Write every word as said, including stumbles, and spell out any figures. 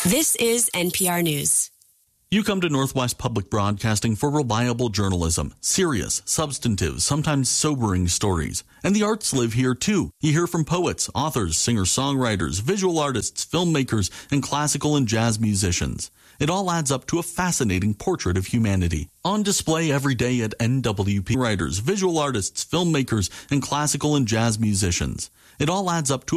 This is N P R News. You come to Northwest Public Broadcasting for reliable journalism, serious, substantive, sometimes sobering stories. And the arts live here too. You hear from poets, authors, singer-songwriters, visual artists, filmmakers, and classical and jazz musicians. It all adds up to a fascinating portrait of humanity. On display every day at N W P. Writers, visual artists, filmmakers, and classical and jazz musicians. It all adds up to